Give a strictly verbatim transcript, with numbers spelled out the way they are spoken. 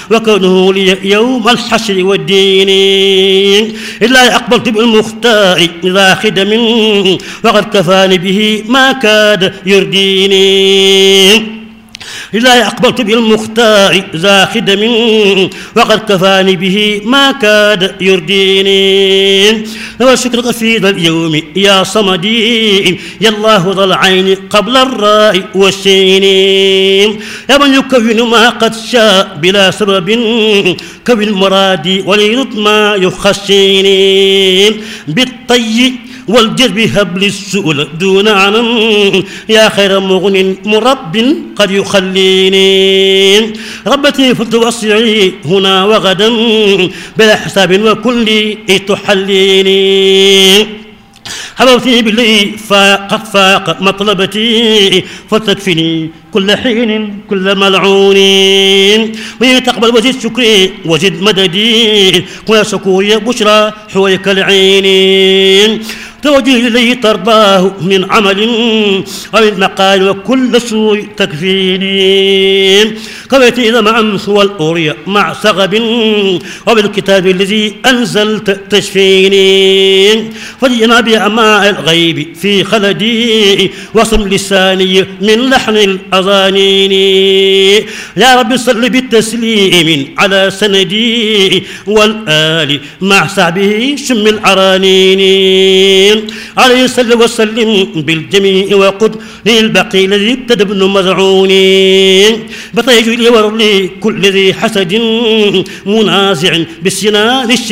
وكونه لي يوم الحشر والدين إلا أقبلت بالمختار ذا خدم وقد كفاني به ما كاد يرديني إلا أقبلت بالمختار ذا خدم وقد كفاني به ما كاد يرديني وشكرك في ذا اليوم يا صمدي يا الله ذا العين قبل الراء والسين يا من يكون ما قد شاء بلا سبب كون مرادي وليرد ما يخشيني بالطي والجذب هب السؤل دون عنم يا خير مغن مرب قد يخليني ربتي فتوسعي هنا وغدا بلا حساب وكل تحليني حبوتي باللي فقد فاق مطلبتي فتكفني كل حين كل ملعون من تقبل وزد شكري وزد مددي كل شكوي بشرى حويك العين توجه إليه ترضاه من عمل ومن مقال وكل سوء تكفيني كبيت إذا مع أمس والأورية مع سغب وبالكتاب الذي أنزلت تشفيني فجئنا بأعماء الغيب في خلدي وصم لساني من لحن الأذانين يا رب صل بالتسليم على سندي والآل مع سعبه شم العرانين عليه صلى وسلم بالجميع وقد للبقي الذي ابتدى مزعون بطيج لي ورلي كل ذي حسد منازع بالسنان